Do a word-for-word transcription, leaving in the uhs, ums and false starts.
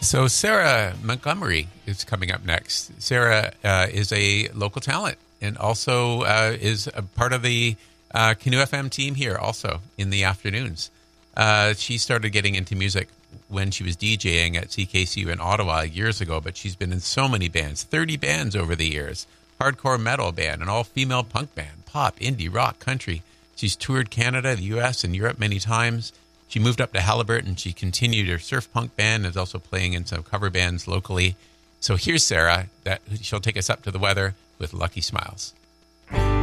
So Sarah Montgomery is coming up next. Sarah uh, is a local talent and also uh, is a part of the uh, Canoe F M team here also in the afternoons. Uh, she started getting into music when she was DJing at C K C U in Ottawa years ago, but she's been in so many bands, thirty bands over the years, hardcore metal band, an all-female punk band, pop, indie, rock, country. She's toured Canada, the U S, and Europe many times. She moved up to Haliburton. She continued her surf punk band and is also playing in some cover bands locally. So here's Sarah. That she'll take us up to the weather with Lucky Smiles.